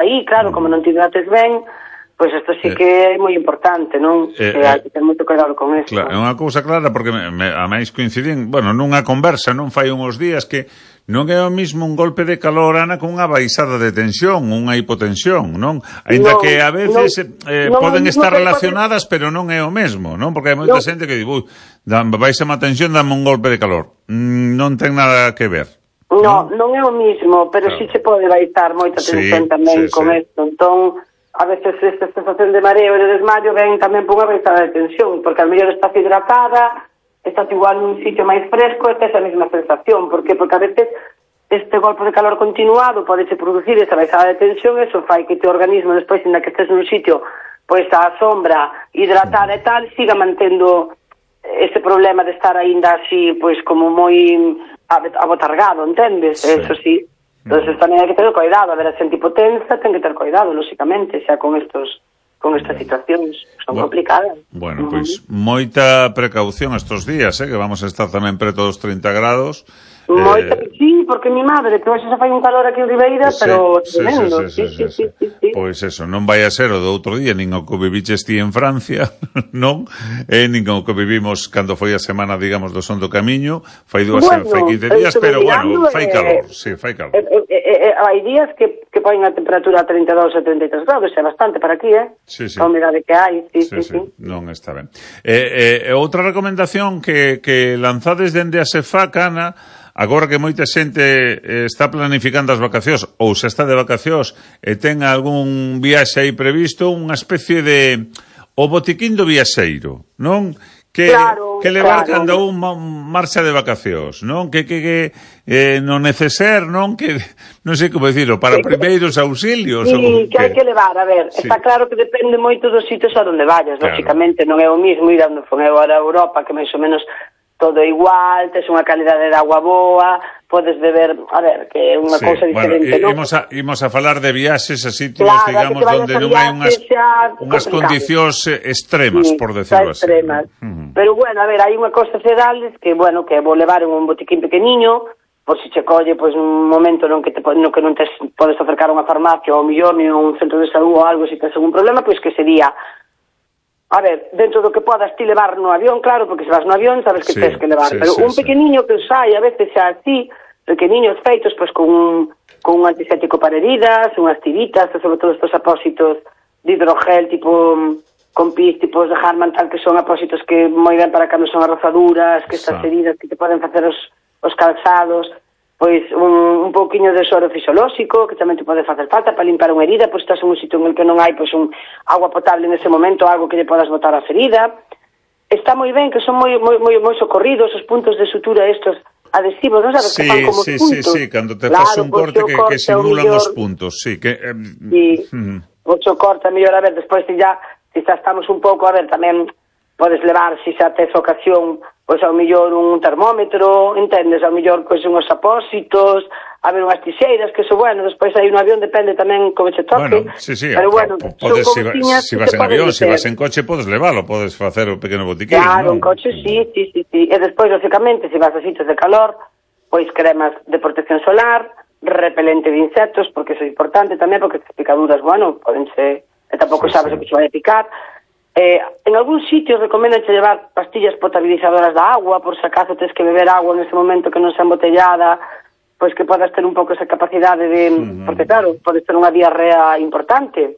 aí, claro, como non te hidrates ben, pois isto sí que é moi importante, non? Que hai que ter moito cuidado con isto. Claro, é unha cousa clara, porque a máis coincidín, bueno, nunha conversa, non fai uns días, que non é o mismo un golpe de calor, Ana, con unha baixada de tensión, unha hipotensión, non? Ainda que a veces poden estar relacionadas, pero non é o mesmo, non? Porque hai moita xente que di, baixame a tensión, dame un golpe de calor. Non ten nada que ver. Non é o mismo, pero sí se pode baixar moita tensión tamén con isto. Entón, a veces esta sensación de mareo e de desmayo ven tamén por unha baixada de tensión, porque a mellor estás hidratada, estás igual nun sitio máis fresco e tes a mesma sensación. Por que? Porque a veces este golpe de calor continuado podese producir esa baixada de tensión, e iso fai que o teu organismo, despois, ainda que estés nun sitio pois a sombra, hidratada e tal, siga mantendo ese problema de estar aínda así, pois como moi abotargado, entendes? Eso sí. Entonces tamén hai que ter cuidado, a ver, a xente hipotensa ten que ter cuidado, lóxicamente, xa con estas situacións son complicadas. Bueno, pois moita precaución estos días, que vamos a estar tamén preto dos 30 grados. Moita, sí, porque mi madre, que hoxe xa fai un calor aquí en Ribeira, pero tremendo. Sí. Pois eso, non vai a ser o do outro día, nin o que viviches ti en Francia, non? Nin o que vivimos cando foi a semana, digamos, do Son do Camiño, fai 15 días, pero bueno, fai calor, sí, fai calor. Hai días que poen a temperatura a 32 a 33 grados, é bastante para aquí, Sí. A humedade que hai, sí. Non está ben. Outra recomendación que lanzades dende a SEFAC, Ana, agora que moita xente está planificando as vacacións ou xa está de vacacións e ten algún viaxe aí previsto, unha especie de o botiquín do viaxeiro, non? Que levar cando un marcha de vacacións, non? Que no neceser, non? Que non sei como dicirlo, para primeiros auxilios. Sí, que hai que levar, a ver, está claro que depende moito dos sitios a onde vayas, lógicamente, non é o mismo ir a onde foi agora a Europa, que máis ou menos todo igual, tes unha calidade de agua boa, podes beber, a ver, que é unha cousa diferente, non? Imos a falar de viaxes a sitios, digamos, onde non hai unhas condicións extremas, por decirlo así. Pero, bueno, a ver, hai unha cousa que dales que, bueno, que vou levar un botiquín pequeniño, por si che colle, pois, un momento no que non podes acercar a unha farmacia ou millón, ni un centro de saúde ou algo, se tes algún problema, pois que sería... A ver, dentro do que podas ti levar no avión, claro, porque se vas no avión sabes que tens que levar, pero un pequeniño que sai, a veces xa así, pequeniños feitos, pois con un antiséptico para heridas, unhas tiritas, sobre todo estos apósitos de hidrogel, tipo, con pis, tipos de Harman, tal, que son apósitos que moi ben para cando son as rozaduras, que estas heridas que te poden facer os calzados, pois un pouquiño de soro fisiolóxico, que tamén te pode facer falta para limpar unha herida, pois estás en un sitio en el que non hai pois un agua potable en ese momento, algo que lle podas botar a ferida. Está moi ben, que son moi socorridos os puntos de sutura estos adhesivos, non sabes, que fan como puntos. Sí, cando te faz un corte que simulan os puntos, sí, que... o corte, a mellor, a ver, despois se xa estamos un pouco, a ver, tamén podes levar, se xa tes ocasión, pois ao mellor un termómetro, entendes, ao mellor pois unhos apósitos, a ver unhas tixeiras, que iso, bueno, despois aí no avión depende tamén como che toque. Bueno, sí, pero bueno, si vas en avión, se vas en coche, podes leválo, podes facer un pequeno botiquín, claro, en coche, sí, e despois, lógicamente, se vas a sitios de calor, pois cremas de protección solar, repelente de insectos, porque iso é importante tamén, porque as picaduras, bueno, podense, e tampouco sabes o que se vai a picar. En algún sitio recomendanche levar pastillas potabilizadoras da agua, por se acaso tens que beber agua en ese momento que non sea embotellada, pois que podas ter un pouco esa capacidade de... Porque, claro, podes ter unha diarrea importante.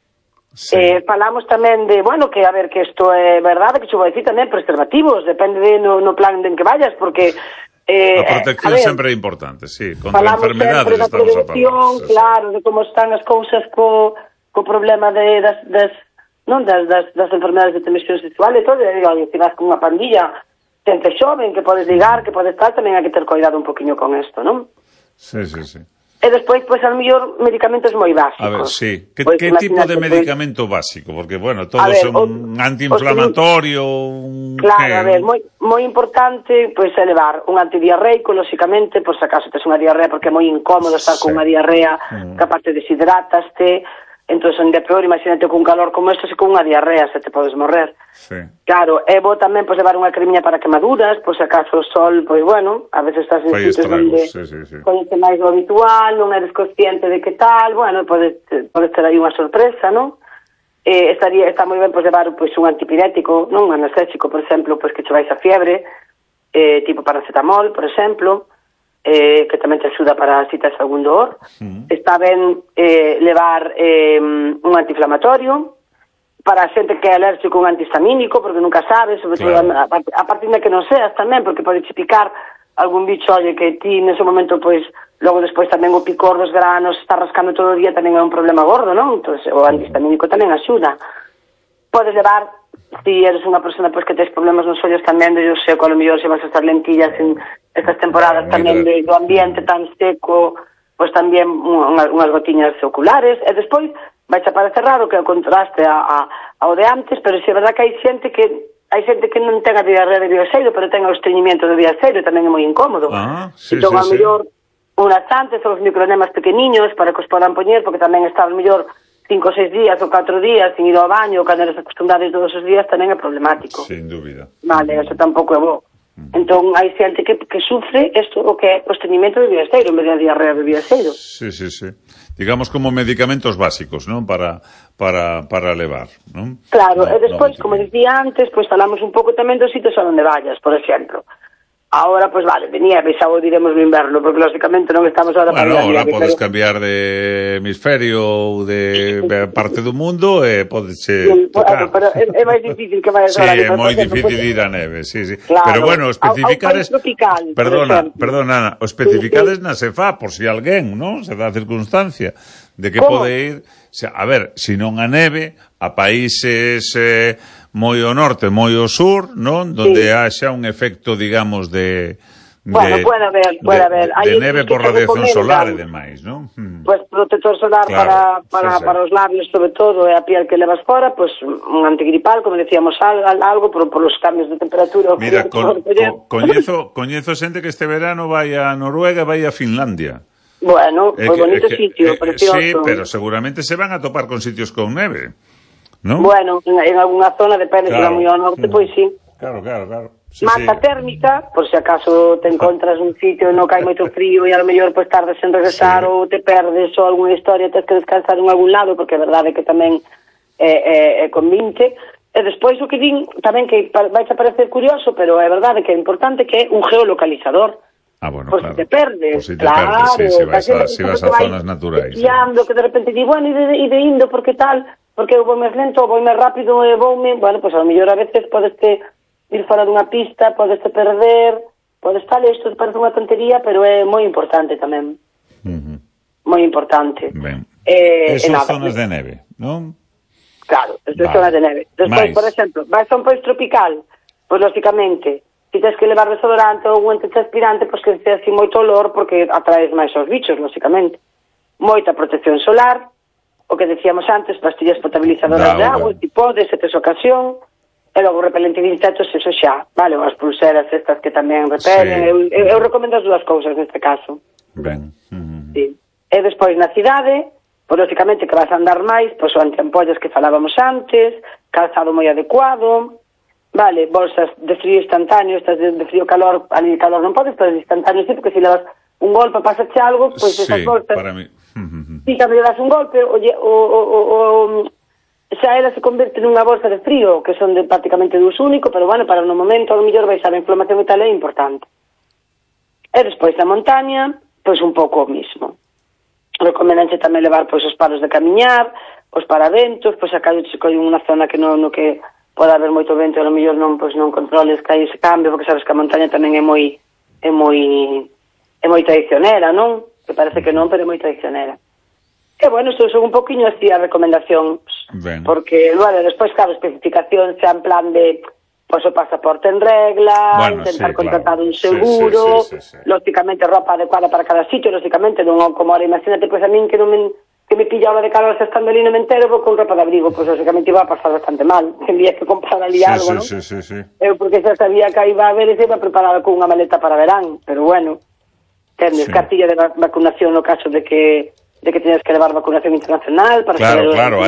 Falamos tamén de, bueno, que a ver, que isto é verdade, que xo vou dicir tamén preservativos, depende no plan en que vayas, porque... a protección sempre é importante, sí, contra enfermedades estamos a falar. Claro, de como están as cousas co problema das enfermedades de transmisión sexual e todo, se vas con unha pandilla xente xoven que podes ligar, que podes estar, tamén hai que ter cuidado un poquinho con isto, non? Sí. E despois, pois, ao mellor, medicamentos moi básicos. A ver, sí. Que tipo de medicamento básico? Porque, bueno, todos son antiinflamatorio... Claro, a ver, moi importante, pois, é levar un antidiarreico, lóxicamente, por se acaso tes unha diarrea, porque é moi incómodo estar con unha diarrea, que aparte deshidrataste. entón son de peor, imagínate con calor como esto, se con unha diarrea se te podes morrer. Sí. Claro, é bo tamén pois levar unha cremiña para quemaduras, pois acaso o sol, pois bueno, a veces estás en sitios onde coñece máis lo habitual, non eres consciente de que tal, bueno, podes ter aí unha sorpresa, non? Está moi ben pois levar pois un antipirético, non un anestésico, por exemplo, pois que che vais a fiebre, tipo paracetamol, por exemplo, que tamén te axuda para si tes algún dor. Está ben levar un antiinflamatorio, para a xente que é alérxico un antihistamínico, porque nunca sabes, sobre todo a partir de que non seas tamén, porque pode che picar algún bicho, oye, que ti nese momento, pois, logo despois tamén o picor dos granos, está rascando todo o día, tamén é un problema gordo, non? Entón, o antihistamínico tamén axuda. Podes levar, si eres unha persona pois que tes problemas nos ollos tamén, eu sei, a lo mellor se vas a estar lentillas en estas temporadas tamén do ambiente tan seco, pois tamén unhas gotiñas oculares, e despois vai a parecer raro que o contraste ao de antes, pero si é verdad que hai xente que non ten a diarrea de viaxeiro, pero ten o estreñimiento de viaxeiro, tamén é moi incómodo. Entón, ao mellor, unas antes, os micronemas pequeniños, para que os podan poñer, porque tamén está ao mellor 5 ou 6 días ou 4 días sin ir ao baño, ou cando eres acostumbrado todos os días, tamén é problemático. Sin dúbida. Vale, eso tampouco é bo. Entón, hai xente que sufre isto, o que é o estreñimiento de viaxeiro, en vez de a diarrea de viaxeiro. Sí. Digamos como medicamentos básicos, non? Para levar, non? Claro, e despois, como dicía antes, pois falamos un pouco tamén dos sitios a onde vayas, por exemplo. Ahora, pois vale, de nieve, xa o diremos no inverno, porque lógicamente non estamos ahora para ir a nieve. Ahora podes cambiar de hemisferio ou de parte do mundo e podes tocar. Pero é máis difícil que vayas ahora. Sí, é moi difícil ir a neve, sí. Claro. Pero bueno, especificades... Perdona, Ana, o especificades na CEFA, por si alguén, non? Se dá a circunstancia de que pode ir... A ver, se non a neve, a países... moi ao norte, moi ao sur, non? Donde haxa un efecto, digamos, de puede haber. De neve por radiación solar e demais, non? Pues protector solar para os labios, sobre todo, e a piel que levas fora, pues un antigripal, como decíamos, algo por os cambios de temperatura. Mira, coñezo xente que este verano vai a Noruega e vai a Finlandia. Bueno, moi bonito sitio, precioso. Sí, pero seguramente se van a topar con sitios con neve. ¿No? Bueno, en algunha zona, depende, se va moi ao norte, pois sí. Claro. Mata térmica, por se acaso te encontras un sitio no que hai moito frío e a lo mellor pois tardes en regresar ou te perdes ou alguna historia, tens que descansar en algún lado, porque é verdade que tamén é convinte. E despois o que din, tamén que vai a parecer curioso, pero é verdade que é importante, que é un geolocalizador. Bueno, por claro. si te perdes. Por si te perdes, sí, si vas a zonas naturais. Guiando, que de repente di, bueno, e de indo, porque tal... porque eu vou máis lento, vou máis rápido e voume, bueno, pois a lo mellor a veces podes ir fora dunha pista, podes perder, podes tal, isto parece unha tontería, pero é moi importante tamén. Moi importante. Ben. Esas zonas de neve, non? Claro, esas zonas de neve. Despois, por exemplo, vais a un país tropical, pois lógicamente, se tens que levar desodorante ou un antitranspirante, pois que sea así moito olor, porque atraes máis aos bichos, lógicamente. Moita protección solar, o que decíamos antes, pastillas potabilizadoras de agua, se podes, se tes ocasión, e logo repelente de insectos, eso xa, vale, as pulseras estas que tamén repelen, eu recomendo as dúas cousas neste caso. Ben. Sí. E despois na cidade, pois lógicamente que vas a andar máis, pois o antiampollas que falábamos antes, calzado moi adecuado, vale, bolsas de frío instantáneo, estas de frío-calor, ali calor non podes, pero de instantáneo sí, porque se levas un golpe, pasache algo, pois esas bolsas... para mí... Si cando lle das un golpe, xa ela se converte nunha bolsa de frío, que son prácticamente de uso único, pero bueno, para no momento, ao mellor vai xa a inflamación e tal, é importante. E despois da montaña, pois un pouco o mismo. Recomendanse tamén levar pois os paros de camiñar, os paraventos, pois a callo se colle unha zona que no que pode haber moito vento, ao mellor non controles que hai ese cambio, porque sabes que a montaña tamén é moi traicionera, non? Que parece que non, pero é moi traicionera. E, bueno, isto son un poquinho así as recomendacións. Porque, bueno, despois, claro, especificacións xa en plan de, pois, o pasaporte en regla, intentar contratar un seguro, lógicamente roupa adecuada para cada sitio, lógicamente, non como ahora, imagínate, pois, a min que me pilla hora de calor se estando ali no me entero, vou con roupa de abrigo, pois, lógicamente, iba a pasar bastante mal. Tendría que comprar ali algo, non? Eu, porque xa sabía que iba a ver e se iba preparada con unha maleta para verán, pero, bueno... Tendes cartilla de vacunación no caso de que de que teñas que levar vacunación internacional para claro,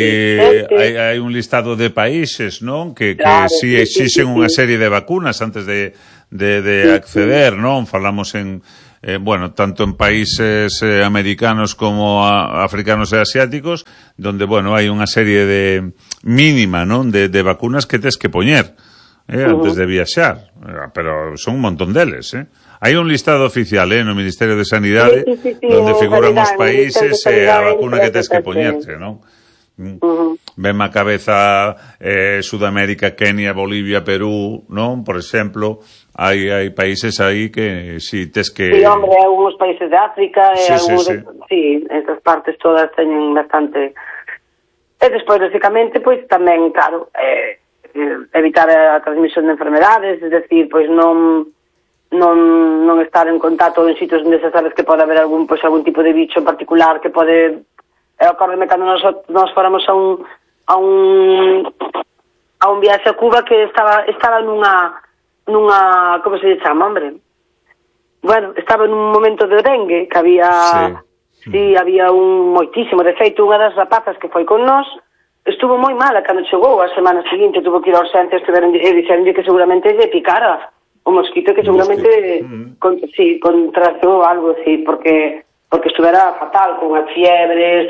hai un listado de países, non? Que si exixen unha serie de vacunas antes de acceder, non? Falamos tanto en países americanos como africanos e asiáticos, donde, hai unha serie de mínima, non? De vacunas que tes que poñer antes de viaxar, pero son un montón deles, Hai un listado oficial, no Ministerio de Sanidade, donde figuran os países e a vacuna que tes que poñerte, non? Veme a cabeza Sudamérica, Kenia, Bolivia, Perú, non? Por exemplo, hai países aí que si tes que... Sí, hombre, hai algunos países de África, sí, estas partes todas teñen bastante... E despois, lógicamente, pois tamén, claro, evitar a transmisión de enfermedades, es decir, pois non estar en contacto en sitios onde se sabes que pode haber algún tipo de bicho en particular que pode... Ocórreme cando nos fóramos a un viaxe a Cuba que estaba nunha como se chama, hombre? Bueno, estaba nun momento de dengue que había había moitísimo, de feito unha das rapazas que foi con nós estuvo moi mala cando chegou a semana seguinte, tuvo que ir a urgencias e dixeronlle que seguramente lle picara o mosquito, que seguramente contractou algo así, porque estuvera fatal, con as fiebres,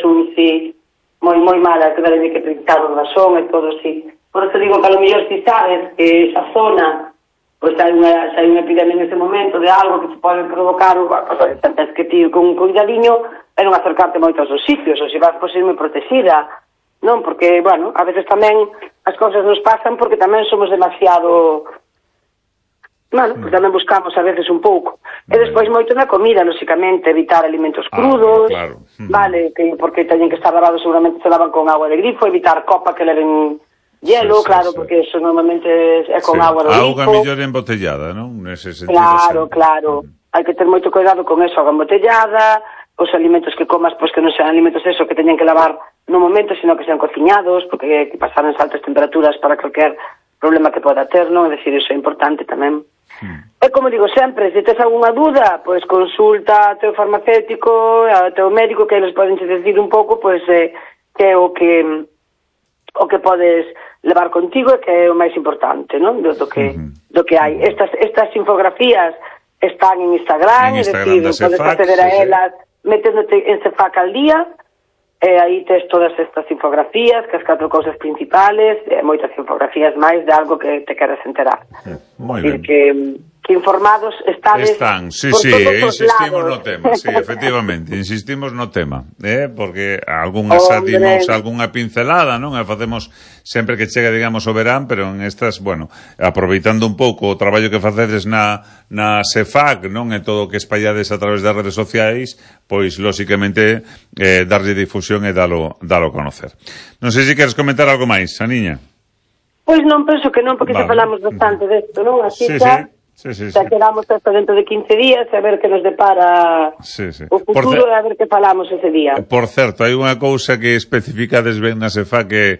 moi mala, que debe que pintar o razón e todo así. Por eso digo que a lo mellor si sabes que esa zona pois hai unha epidemia en ese momento de algo que se pode provocar, tens que ir con un cuidadiño e non acercarte moito aos sitios, ou se vas pois ir moi protegida, non? Porque, a veces tamén as cousas nos pasan porque tamén somos demasiado... pues tamén buscamos a veces un pouco. E despois moito na comida, lógicamente, evitar alimentos crudos, vale, porque teñen que estar lavados, seguramente se lavan con agua de grifo, evitar copa que leven hielo, porque eso normalmente é con agua do grifo. Auga mellor embotellada, non? Nese sentido. Claro. Hai que ter moito cuidado con eso, auga embotellada, os alimentos que comas, pois que non sean alimentos que teñen que lavar no momento, sino que sean cociñados, porque que pasaran altas temperaturas para calquer problema que poda ter, non? É dicir, iso é importante tamén. E como digo sempre, se tes algunha dúda, pois consulta ao teu farmacéutico, ao teu médico, que eles poden decir un pouco, pois, que é o que podes levar contigo e que é o máis importante, non? Do que hai. Estas infografías están en Instagram, é dicir, podes acceder a elas meténdote en Cefac al día, e aí tes todas estas infografías, que as 4 cousas principales, e moitas infografías máis de algo que te queres enterar. Moi ben. Que informados están, insistimos no tema, efectivamente, insistimos no tema, porque algunhas dimos algunha pincelada, non? E facemos sempre que chega, digamos, o verán, pero en estas, aproveitando un pouco o traballo que facedes na CEFAC, non? E todo o que espallades a través das redes sociais, pois, lóxicamente, darlle difusión e dalo a conocer. Non sei se queres comentar algo máis, Aniña. Pois non, penso que non, porque xa falamos bastante desto, non? Así xa quedamos hasta dentro de 15 días a ver que nos depara o futuro e a ver que falamos ese día. Por certo, hai unha cousa que especificades ben na CEFAC, que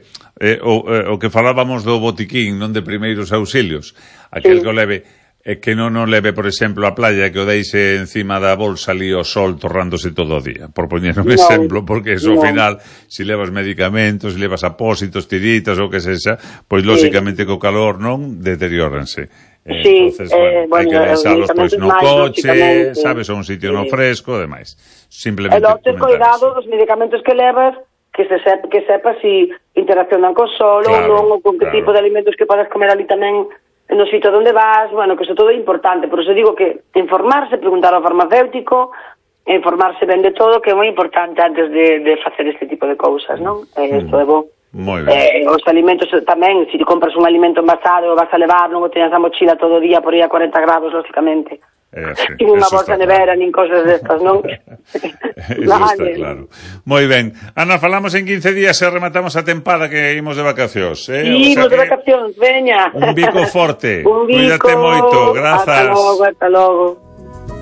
o que falábamos do botiquín, non de primeiros auxilios, aquel que o leve, que non o leve, por exemplo, a playa, que o deixe encima da bolsa ali o sol torrándose todo o día, por poñer un exemplo, porque eso ao final, se levas medicamentos, se levas apósitos, tiritas ou que sexa, pois lóxicamente co calor non deterióranse. Entonces, hai que deixalos pois no coche, sabes, ou un sitio no fresco, demais. Simplemente cuidado dos medicamentos que levas, que sepas si interaccionan co sol ou non, ou con que tipo de alimentos que podes comer ali tamén no sitio onde vas, que iso todo é importante. Por iso digo que informarse, preguntar ao farmacéutico, informarse ben de todo, que é moi importante antes de facer este tipo de cousas, non? Isto é bo. Moi ben. Os alimentos tamén, se te compras un alimento envasado, vas a levar, non o teñas a mochila todo o día por aí a 40 grados, lógicamente. Sin unha bolsa nevera, nin cosas destas, non? Eso está claro. Moi ben. Ana, falamos en 15 días e rematamos a tempada que imos de vacacións, imos de vacacións, veña. Un bico forte. Cuídate moito, grazas. Hasta logo.